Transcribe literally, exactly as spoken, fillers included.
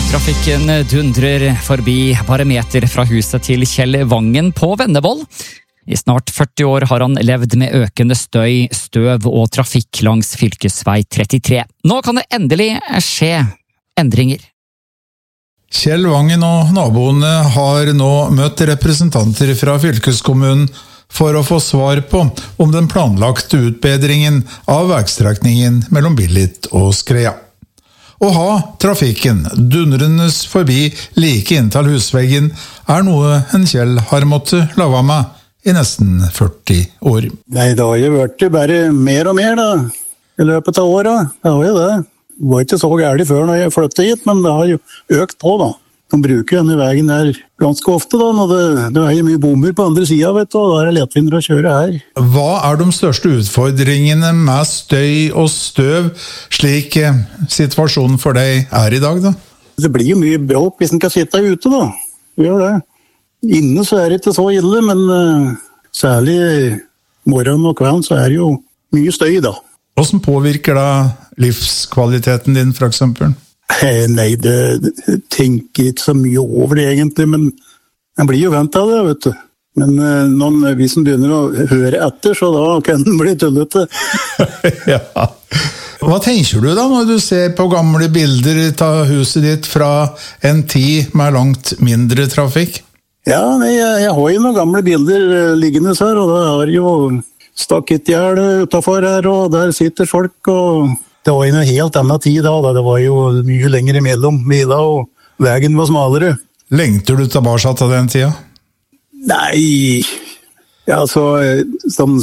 Trafikken dundrer forbi bare meter fra huset til Kjell Vangen på Vennevoll. I snart førti år har han levd med økende støy, støv og trafikk langs fylkesvei trettitre. Nå kan det endelig skje endringer. Kjell Vangen og naboene har nå møtt representanter fra fylkeskommunen for å få svar på om den planlagte utbedringen av veistrekningen mellom Billit og Skreia. Å ha trafikken dundrende forbi like inntil husveggen er noe en Kjell har måttet lave med i nesten førti år. Nei, det har jo vært bare mer og mer da, i løpet av året. Det har jo det. Det var ikke så gærlig før når jeg flyttet hit, men det har jo økt på da. De bruker denne veien der ganske ofte da, når det, det er jo mye bomber på andre siden, vet du, og da er det lettvinner å kjøre her. Hva er de største utfordringene med støy og støv, slik situasjonen for deg er i dag da? Det blir jo mye bråk hvis en kan sitte ute da, det gjør det. Inne så er det ikke så ille, men uh, særlig morgen og kvelden så er det jo mye støy da. Hvordan påvirker da livskvaliteten din for eksempel? Nei, det, det tenker ikke så mye over det egentlig, men jeg blir jo vant av det, vet du. Men uh, noen, vi som begynner å høre etter, så da kan den bli tullete. Ja. Hva tenker du da når du ser på gamle bilder av huset ditt fra en tid med langt mindre trafikk? Ja, nei, jeg, jeg har jo noen gamle bilder uh, liggende her, og da har jo stakettgjerde utenfor her, og der sitter folk, og det var jo en helt annen tid da, da det var jo mye lenger imellom mida, og veien var smalere. Lengter du tilbake til den tida? Nei, ja, så som